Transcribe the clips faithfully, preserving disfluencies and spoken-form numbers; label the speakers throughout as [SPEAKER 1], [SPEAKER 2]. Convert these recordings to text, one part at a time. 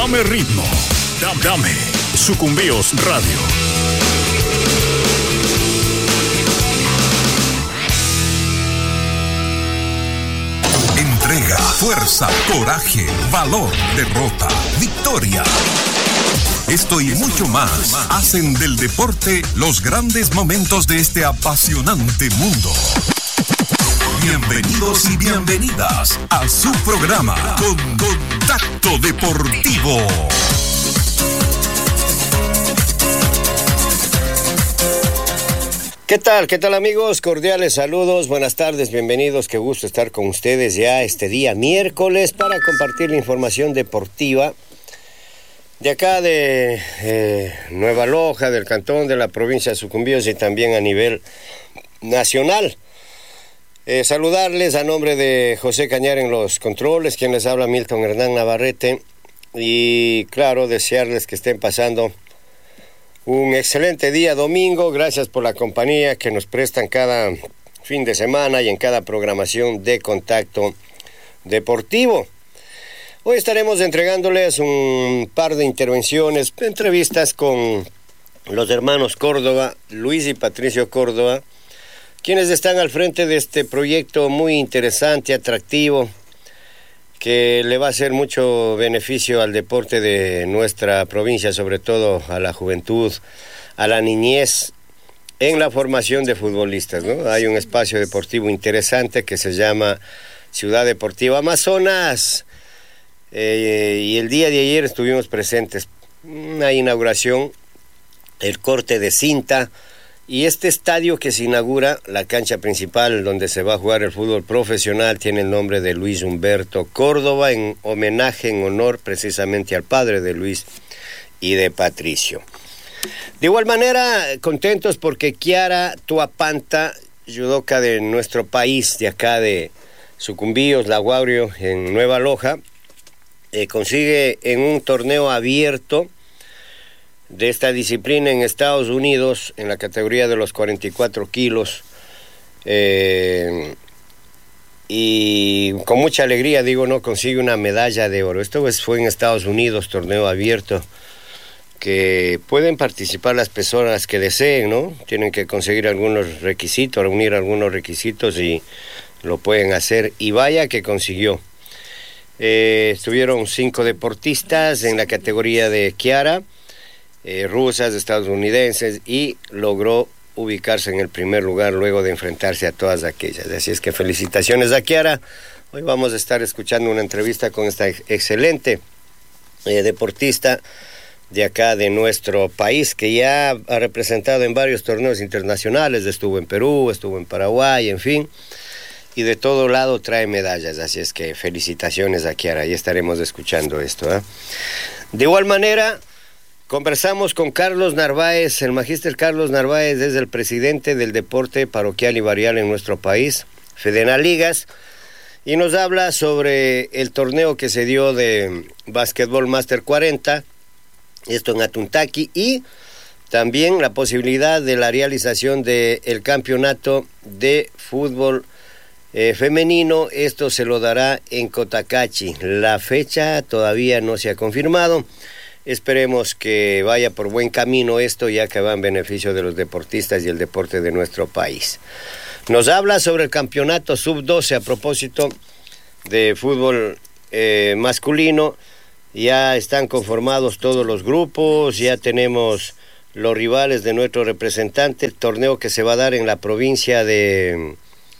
[SPEAKER 1] Dame ritmo, dame, dame. Sucumbíos Radio.
[SPEAKER 2] Entrega, fuerza, coraje, valor, derrota, victoria. Esto y mucho más hacen del deporte los grandes momentos de este apasionante mundo. Bienvenidos y bienvenidas a su programa Con Contacto Deportivo.
[SPEAKER 3] ¿Qué tal? ¿Qué tal, amigos? Cordiales saludos, buenas tardes, bienvenidos. Qué gusto estar con ustedes ya este día miércoles para compartir la información deportiva de acá de eh, Nueva Loja, del cantón, de la provincia de Sucumbíos y también a nivel nacional. Eh, saludarles a nombre de José Cañar en los controles, quien les habla Milton Hernán Navarrete, y claro, desearles que estén pasando un excelente día domingo. Gracias por la compañía que nos prestan cada fin de semana y en cada programación de Contacto Deportivo. Hoy estaremos entregándoles un par de intervenciones, entrevistas con los hermanos Córdoba, Luis y Patricio Córdoba, quienes están al frente de este proyecto muy interesante, atractivo, que le va a hacer mucho beneficio al deporte de nuestra provincia, sobre todo a la juventud, a la niñez, en la formación de futbolistas, ¿no? Hay un espacio deportivo interesante que se llama Ciudad Deportiva Amazonas, eh, y el día de ayer estuvimos presentes, una inauguración, el corte de cinta, y este estadio que se inaugura, la cancha principal donde se va a jugar el fútbol profesional, tiene el nombre de Luis Humberto Córdoba, en homenaje, en honor precisamente al padre de Luis y de Patricio. De igual manera, contentos porque Kiara Tuapanta, judoka de nuestro país, de acá de Sucumbíos, La Guaurio, en Nueva Loja, eh, consigue en un torneo abierto de esta disciplina en Estados Unidos, en la categoría de los cuarenta y cuatro kilos, eh, y con mucha alegría, digo, no, consigue una medalla de oro. Esto pues fue en Estados Unidos, torneo abierto, que pueden participar las personas que deseen, ¿no? Tienen que conseguir algunos requisitos, reunir algunos requisitos y lo pueden hacer, y vaya que consiguió. Eh, estuvieron cinco deportistas en la categoría de Kiara, Eh, rusas, estadounidenses, y logró ubicarse en el primer lugar luego de enfrentarse a todas aquellas. Así es que felicitaciones a Kiara. Hoy vamos a estar escuchando una entrevista con esta excelente eh, deportista de acá de nuestro país, que ya ha representado en varios torneos internacionales, estuvo en Perú, estuvo en Paraguay, en fin, y de todo lado trae medallas. Así es que felicitaciones a Kiara, y estaremos escuchando esto, ¿eh? De igual manera, conversamos con Carlos Narváez. El magíster Carlos Narváez es el presidente del deporte parroquial y barrial en nuestro país, Fedena Ligas, y nos habla sobre el torneo que se dio de Básquetbol Master cuarenta, esto en Atuntaqui, y también la posibilidad de la realización del campeonato de fútbol eh, femenino. Esto se lo dará en Cotacachi. La fecha todavía no se ha confirmado. Esperemos que vaya por buen camino esto, ya que va en beneficio de los deportistas y el deporte de nuestro país. Nos habla sobre el campeonato sub doce a propósito de fútbol eh, masculino. Ya están conformados todos los grupos, ya tenemos los rivales de nuestro representante, el torneo que se va a dar en la provincia de,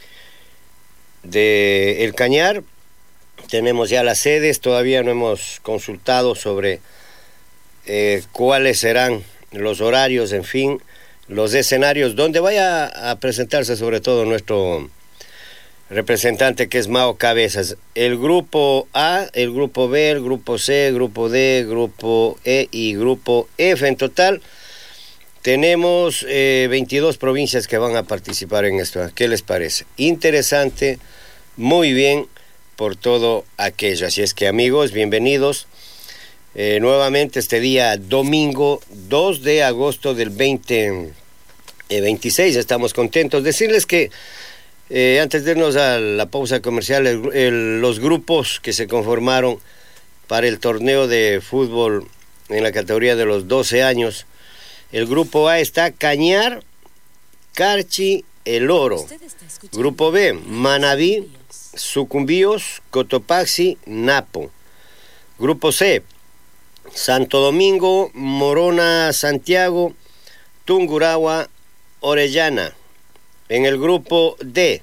[SPEAKER 3] de El Cañar. Tenemos ya las sedes, todavía no hemos consultado sobre Eh, cuáles serán los horarios, en fin, los escenarios donde vaya a presentarse sobre todo nuestro representante, que es Mao Cabezas. El grupo A, el grupo B, el grupo C, grupo D, grupo E y grupo F. En total tenemos eh, veintidós provincias que van a participar en esto. ¿Qué les parece? Interesante, muy bien por todo aquello. Así es que, amigos, bienvenidos. Eh, nuevamente este día domingo dos de agosto del veinte veintiséis, estamos contentos. Decirles que eh, antes de irnos a la pausa comercial, el, el, los grupos que se conformaron para el torneo de fútbol en la categoría de los doce años. El grupo A está Cañar, Carchi, El Oro. Grupo B, Manabí, Sucumbíos, Cotopaxi, Napo. Grupo C, Santo Domingo, Morona, Santiago, Tungurahua, Orellana. En el grupo D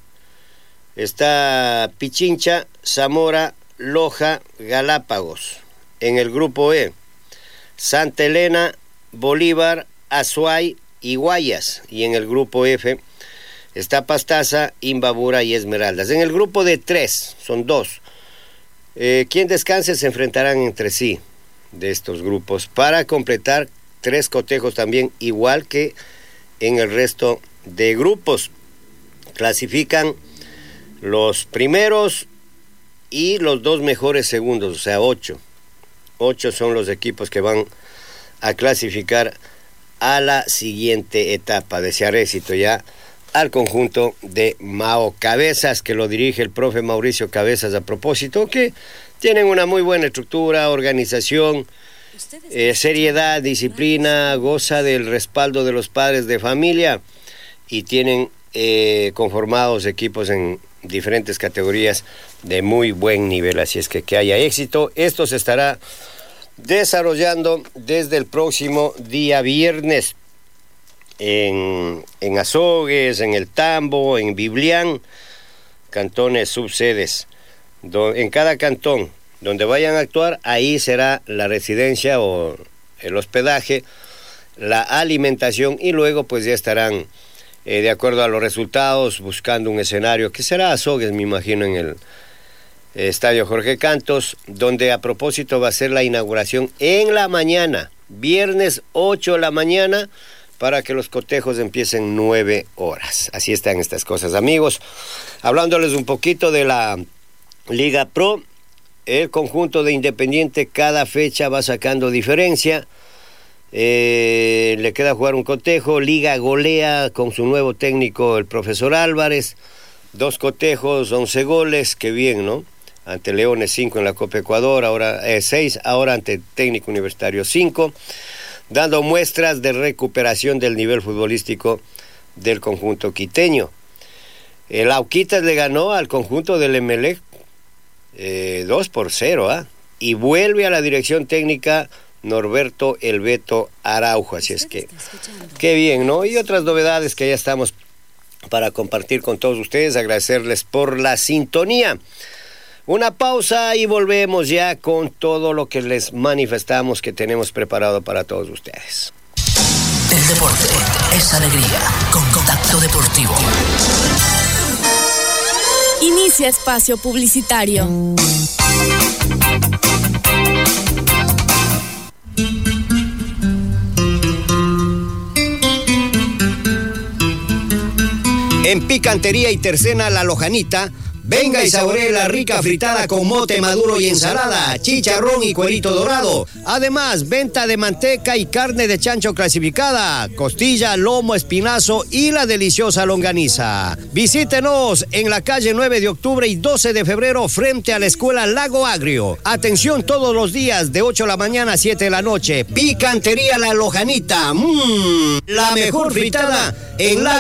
[SPEAKER 3] está Pichincha, Zamora, Loja, Galápagos. En el grupo E, Santa Elena, Bolívar, Azuay y Guayas. Y en el grupo F está Pastaza, Imbabura y Esmeraldas. En el grupo de tres, son dos. Eh, quien descanse se enfrentarán entre sí de estos grupos para completar tres cotejos también, igual que en el resto de grupos. Clasifican los primeros y los dos mejores segundos, o sea, ocho. Ocho son los equipos que van a clasificar a la siguiente etapa. Desear éxito ya al conjunto de Mao Cabezas, que lo dirige el profe Mauricio Cabezas, a propósito, que tienen una muy buena estructura, organización, eh, seriedad, disciplina, goza del respaldo de los padres de familia y tienen eh, conformados equipos en diferentes categorías de muy buen nivel. Así es que que haya éxito. Esto se estará desarrollando desde el próximo día viernes en, en Azogues, en El Tambo, en Biblián, cantones subsedes. Do, en cada cantón donde vayan a actuar, ahí será la residencia o el hospedaje, la alimentación, y luego pues ya estarán eh, de acuerdo a los resultados buscando un escenario que será Azogues, me imagino, en el Estadio Jorge Cantos, donde a propósito va a ser la inauguración en la mañana, viernes ocho de la mañana, para que los cotejos empiecen nueve horas. Así están estas cosas, amigos. Hablándoles un poquito de la Liga Pro, el conjunto de Independiente cada fecha va sacando diferencia. Eh, le queda jugar un cotejo. Liga golea con su nuevo técnico, el profesor Álvarez. Dos cotejos, once goles, qué bien, ¿no? Ante Leones cinco en la Copa Ecuador, ahora eh, seis, ahora ante Técnico Universitario cinco, dando muestras de recuperación del nivel futbolístico del conjunto quiteño. El Auquitas le ganó al conjunto del Emelec eh, dos por cero, ¿ah? ¿eh? Y vuelve a la dirección técnica Norberto El Beto Araujo, así es que qué bien, ¿no? Y otras novedades que ya estamos para compartir con todos ustedes, agradecerles por la sintonía. Una pausa y volvemos ya con todo lo que les manifestamos que tenemos preparado para todos ustedes.
[SPEAKER 4] El deporte es alegría con Contacto Deportivo.
[SPEAKER 5] Inicia espacio publicitario.
[SPEAKER 3] En Picantería y Tercena La Lojanita, venga y saboree la rica fritada con mote maduro y ensalada, chicharrón y cuerito dorado. Además, venta de manteca y carne de chancho clasificada, costilla, lomo, espinazo y la deliciosa longaniza. Visítenos en la calle nueve de octubre y doce de febrero frente a la Escuela Lago Agrio. Atención todos los días de ocho de la mañana a siete de la noche. Picantería La Lojanita. Mmm, la mejor fritada en la